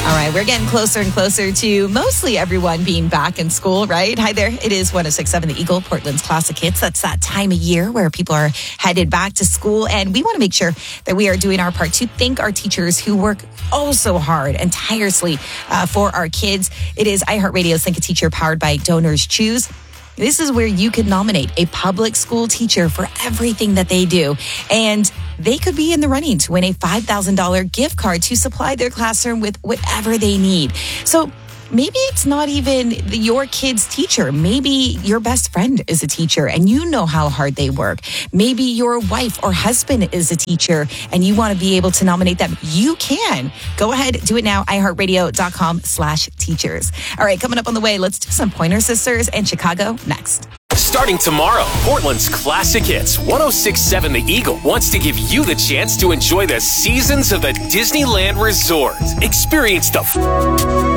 All right, we're getting closer and closer to mostly everyone being back in school, right? Hi there. It is 106.7 The Eagle, Portland's Classic Hits. That's that time of year where people are headed back to school. And we want to make sure that we are doing our part to thank our teachers who work oh so hard and tirelessly for our kids. It is iHeartRadio's Think a Teacher powered by Donors Choose. This is where you could nominate a public school teacher for everything that they do. And they could be in the running to win a $5,000 gift card to supply their classroom with whatever they need. So maybe it's not even your kid's teacher. Maybe your best friend is a teacher and you know how hard they work. Maybe your wife or husband is a teacher and you want to be able to nominate them. You can. Go ahead, do it now, iHeartRadio.com/teachers. All right, coming up on the way, let's do some Pointer Sisters and Chicago next. Starting tomorrow, Portland's Classic Hits 106.7 The Eagle wants to give you the chance to enjoy the seasons of the Disneyland Resort. Experience the